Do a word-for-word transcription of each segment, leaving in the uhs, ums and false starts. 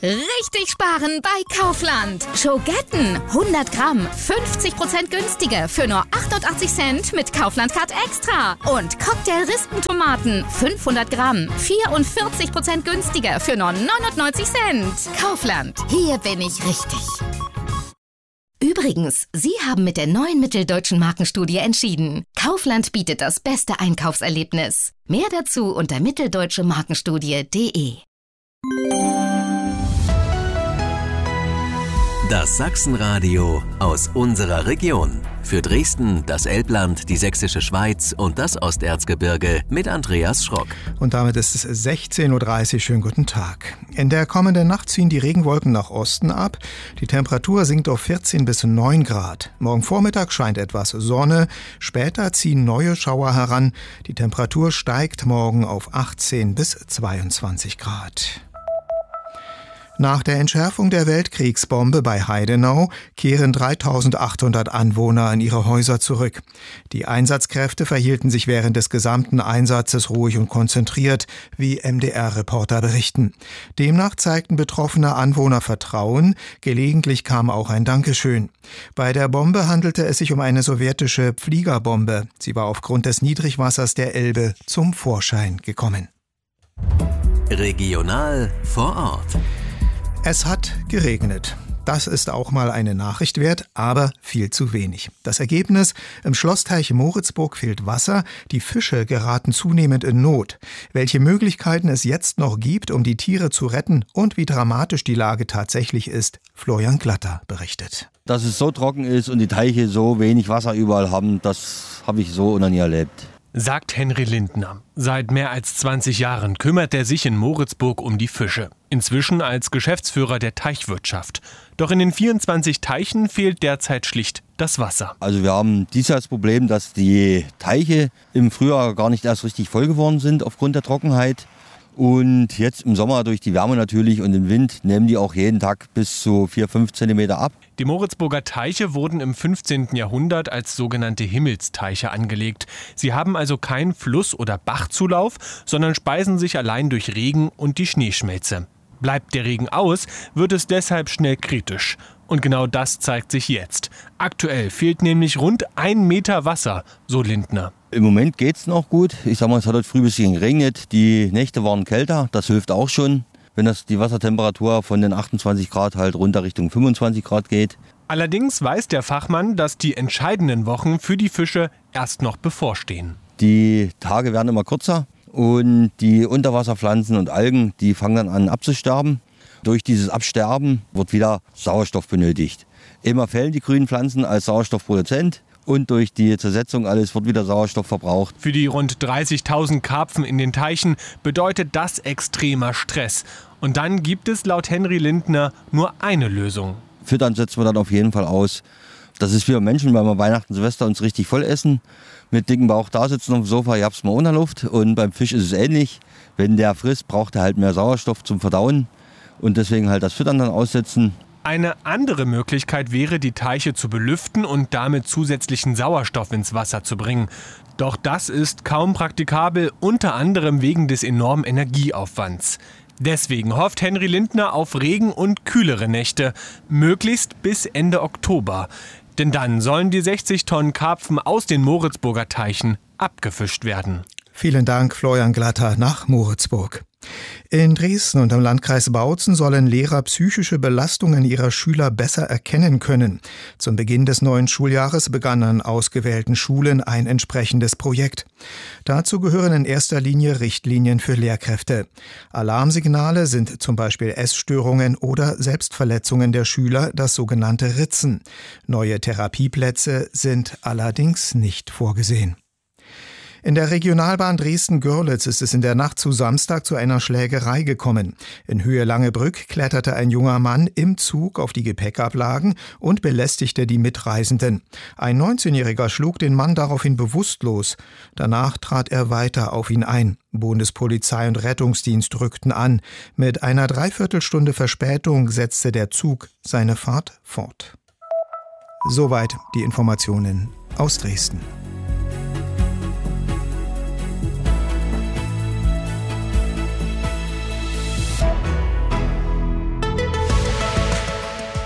Richtig sparen bei Kaufland. Schogetten hundert Gramm, fünfzig Prozent günstiger für nur achtundachtzig Cent mit Kaufland Card Extra. Und Cocktail-Rispentomaten fünfhundert Gramm, vierundvierzig Prozent günstiger für nur neunundneunzig Cent. Kaufland, hier bin ich richtig. Übrigens, Sie haben mit der neuen Mitteldeutschen Markenstudie entschieden. Kaufland bietet das beste Einkaufserlebnis. Mehr dazu unter mitteldeutsche markenstudie punkt de. Das Sachsenradio aus unserer Region. Für Dresden, das Elbland, die Sächsische Schweiz und das Osterzgebirge mit Andreas Schrock. Und damit ist es sechzehn Uhr dreißig. Schönen guten Tag. In der kommenden Nacht ziehen die Regenwolken nach Osten ab. Die Temperatur sinkt auf vierzehn bis neun Grad. Morgen Vormittag scheint etwas Sonne. Später ziehen neue Schauer heran. Die Temperatur steigt morgen auf achtzehn bis zweiundzwanzig Grad. Nach der Entschärfung der Weltkriegsbombe bei Heidenau kehren dreitausendachthundert Anwohner in ihre Häuser zurück. Die Einsatzkräfte verhielten sich während des gesamten Einsatzes ruhig und konzentriert, wie M D R-Reporter berichten. Demnach zeigten betroffene Anwohner Vertrauen, gelegentlich kam auch ein Dankeschön. Bei der Bombe handelte es sich um eine sowjetische Fliegerbombe. Sie war aufgrund des Niedrigwassers der Elbe zum Vorschein gekommen. Regional vor Ort. Es hat geregnet. Das ist auch mal eine Nachricht wert, aber viel zu wenig. Das Ergebnis: Im Schlossteich Moritzburg fehlt Wasser, die Fische geraten zunehmend in Not. Welche Möglichkeiten es jetzt noch gibt, um die Tiere zu retten und wie dramatisch die Lage tatsächlich ist, Florian Glatter berichtet. Dass es so trocken ist und die Teiche so wenig Wasser überall haben, das habe ich so noch nie erlebt. Sagt Henry Lindner. Seit mehr als zwanzig Jahren kümmert er sich in Moritzburg um die Fische. Inzwischen als Geschäftsführer der Teichwirtschaft. Doch in den vierundzwanzig Teichen fehlt derzeit schlicht das Wasser. Also wir haben dieses Jahr das Problem, dass die Teiche im Frühjahr gar nicht erst richtig voll geworden sind aufgrund der Trockenheit. Und jetzt im Sommer durch die Wärme natürlich und den Wind nehmen die auch jeden Tag bis zu vier, fünf Zentimeter ab. Die Moritzburger Teiche wurden im fünfzehnten Jahrhundert als sogenannte Himmelsteiche angelegt. Sie haben also keinen Fluss- oder Bachzulauf, sondern speisen sich allein durch Regen und die Schneeschmelze. Bleibt der Regen aus, wird es deshalb schnell kritisch. Und genau das zeigt sich jetzt. Aktuell fehlt nämlich rund ein Meter Wasser, so Lindner. Im Moment geht's noch gut. Ich sag mal, es hat heute früh ein bisschen geregnet. Die Nächte waren kälter, das hilft auch schon. Wenn das die Wassertemperatur von den achtundzwanzig Grad halt runter Richtung fünfundzwanzig Grad geht. Allerdings weiß der Fachmann, dass die entscheidenden Wochen für die Fische erst noch bevorstehen. Die Tage werden immer kürzer und die Unterwasserpflanzen und Algen, die fangen dann an abzusterben. Durch dieses Absterben wird wieder Sauerstoff benötigt. Immer fehlen die grünen Pflanzen als Sauerstoffproduzent. Und durch die Zersetzung alles wird wieder Sauerstoff verbraucht. Für die rund dreißigtausend Karpfen in den Teichen bedeutet das extremer Stress. Und dann gibt es laut Henry Lindner nur eine Lösung. Füttern setzen wir dann auf jeden Fall aus. Das ist wie bei Menschen, weil wir Weihnachten, Silvester uns richtig voll essen. Mit dickem Bauch da sitzen auf dem Sofa, ihr habt es mal ohne Luft. Und beim Fisch ist es ähnlich. Wenn der frisst, braucht er halt mehr Sauerstoff zum Verdauen. Und deswegen halt das Füttern dann aussetzen. Eine andere Möglichkeit wäre, die Teiche zu belüften und damit zusätzlichen Sauerstoff ins Wasser zu bringen. Doch das ist kaum praktikabel, unter anderem wegen des enormen Energieaufwands. Deswegen hofft Henry Lindner auf Regen und kühlere Nächte, möglichst bis Ende Oktober. Denn dann sollen die sechzig Tonnen Karpfen aus den Moritzburger Teichen abgefischt werden. Vielen Dank, Florian Glatter nach Moritzburg. In Dresden und im Landkreis Bautzen sollen Lehrer psychische Belastungen ihrer Schüler besser erkennen können. Zum Beginn des neuen Schuljahres begann an ausgewählten Schulen ein entsprechendes Projekt. Dazu gehören in erster Linie Richtlinien für Lehrkräfte. Alarmsignale sind zum Beispiel Essstörungen oder Selbstverletzungen der Schüler, das sogenannte Ritzen. Neue Therapieplätze sind allerdings nicht vorgesehen. In der Regionalbahn Dresden-Görlitz ist es in der Nacht zu Samstag zu einer Schlägerei gekommen. In Höhe Langebrück kletterte ein junger Mann im Zug auf die Gepäckablagen und belästigte die Mitreisenden. Ein neunzehnjähriger schlug den Mann daraufhin bewusstlos. Danach trat er weiter auf ihn ein. Bundespolizei und Rettungsdienst rückten an. Mit einer Dreiviertelstunde Verspätung setzte der Zug seine Fahrt fort. Soweit die Informationen aus Dresden.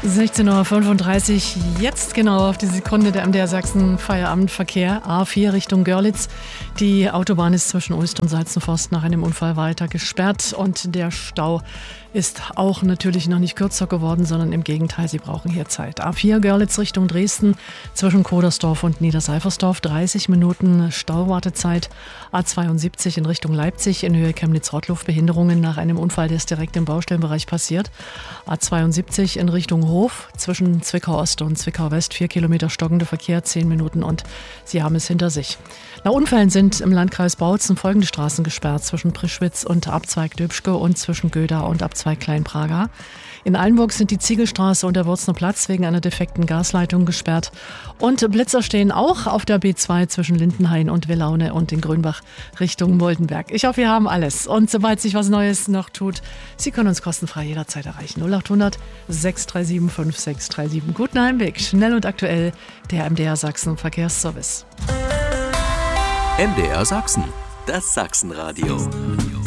sechzehn Uhr fünfunddreißig, jetzt genau auf die Sekunde der M D R Sachsen Feierabendverkehr. A vier Richtung Görlitz. Die Autobahn ist zwischen Ulst und Salzenforst nach einem Unfall weiter gesperrt und der Stau ist auch natürlich noch nicht kürzer geworden, sondern im Gegenteil, sie brauchen hier Zeit. A vier Görlitz Richtung Dresden zwischen Kodersdorf und Niederseifersdorf, dreißig Minuten Stauwartezeit. A zweiundsiebzig in Richtung Leipzig in Höhe Chemnitz-Rottluff, Behinderungen nach einem Unfall, der ist direkt im Baustellenbereich passiert. A zweiundsiebzig in Richtung Hof zwischen Zwickau-Ost und Zwickau-West, vier Kilometer stockender Verkehr, zehn Minuten und sie haben es hinter sich. Nach Unfällen sind im Landkreis Bautzen folgende Straßen gesperrt, zwischen Prischwitz und Abzweig Döbschke und zwischen Göda und Abzweig Kleinpraga. In Allenburg sind die Ziegelstraße und der Würzner Platz wegen einer defekten Gasleitung gesperrt. Und Blitzer stehen auch auf der B zwei zwischen Lindenhain und Willaune und in Grünbach Richtung Moldenberg. Ich hoffe, wir haben alles. Und sobald sich was Neues noch tut, Sie können uns kostenfrei jederzeit erreichen. null achthundert sechs drei sieben fünf sechs drei sieben. Guten Heimweg, schnell und aktuell, der M D R Sachsen Verkehrsservice. M D R Sachsen, das Sachsenradio.